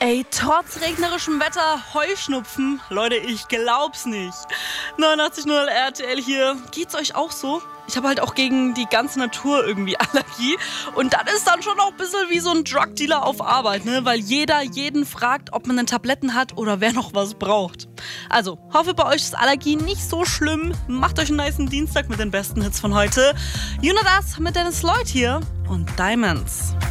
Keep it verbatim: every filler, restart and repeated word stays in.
Ey, trotz regnerischem Wetter, Heuschnupfen. Leute, ich glaub's nicht. neunundachtzig Komma null R T L hier. Geht's euch auch so? Ich habe halt auch gegen die ganze Natur irgendwie Allergie. Und das ist dann schon auch ein bisschen wie so ein Drugdealer auf Arbeit, ne? Weil jeder jeden fragt, ob man denn Tabletten hat oder wer noch was braucht. Also, hoffe bei euch ist Allergie nicht so schlimm. Macht euch einen nicen Dienstag mit den besten Hits von heute. You Know Das mit Dennis Lloyd hier und Diamonds.